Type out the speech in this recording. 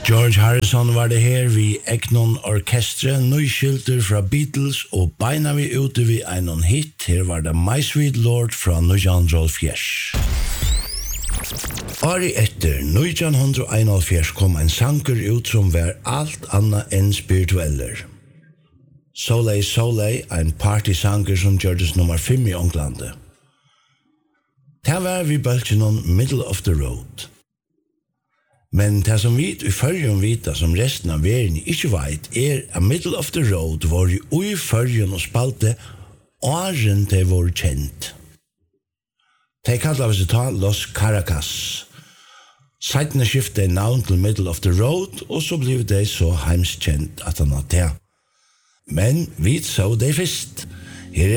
George Harrison var det her vi Eknon Orkestre, nøyskilter fra Beatles og beina vi ute vi einon hit. Her var det My Sweet Lord fra Nujan Rolf Jesch. Året etter 1971 kom en sanger ut som var alt annet enn spiritueller. Soleil Soleil, en partysanger som gjørdes nummer 5 i Ånglandet. Det var vi bølgenom Middle of the Road. Men det som vi i førjen vita som resten av verden ikke vet at Middle of the Road var i førjen og spalte åren det var kjent. De kallar vi seg ta Los Caracas. Seitene skiftet navn til Middle of the Road, og så blev det så heimskjent at han hadde det. Men vi så det først. Her